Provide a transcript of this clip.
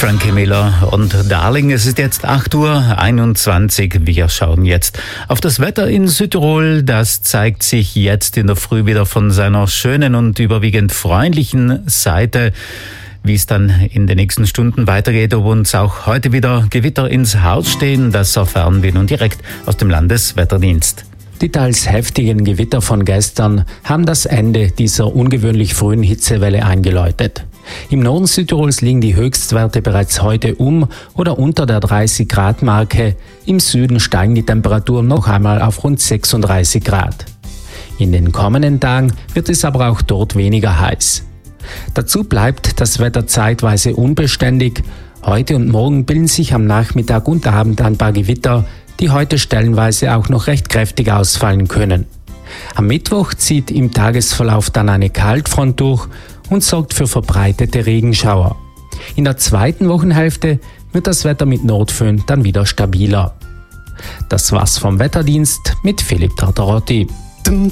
Frankie Miller und Darling. Es ist jetzt 8:21 Uhr. Wir schauen jetzt auf das Wetter in Südtirol. Das zeigt sich jetzt in der Früh wieder von seiner schönen und überwiegend freundlichen Seite. Wie es dann in den nächsten Stunden weitergeht, ob uns auch heute wieder Gewitter ins Haus stehen, das erfahren wir nun direkt aus dem Landeswetterdienst. Die teils heftigen Gewitter von gestern haben das Ende dieser ungewöhnlich frühen Hitzewelle eingeläutet. Im Norden Südtirols liegen die Höchstwerte bereits heute um oder unter der 30-Grad-Marke. Im Süden steigen die Temperaturen noch einmal auf rund 36 Grad. In den kommenden Tagen wird es aber auch dort weniger heiß. Dazu bleibt das Wetter zeitweise unbeständig. Heute und morgen bilden sich am Nachmittag und Abend ein paar Gewitter, die heute stellenweise auch noch recht kräftig ausfallen können. Am Mittwoch zieht im Tagesverlauf dann eine Kaltfront durch und sorgt für verbreitete Regenschauer. In der zweiten Wochenhälfte wird das Wetter mit Nordföhn dann wieder stabiler. Das war's vom Wetterdienst mit Philipp Tartarotti.